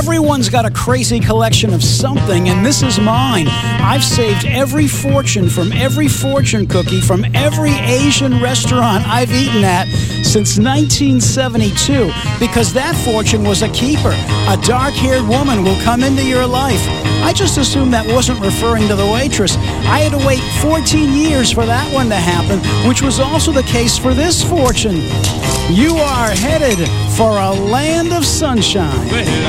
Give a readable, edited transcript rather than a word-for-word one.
Everyone's got a crazy collection of something, and this is mine. I've saved every fortune from every fortune cookie from every Asian restaurant I've eaten at since 1972, because that fortune was a keeper. A dark-haired woman will come into your life. I just assumed that wasn't referring to the waitress. I had to wait 14 years for that one to happen, which was also the case for this fortune. You are headed for a land of sunshine.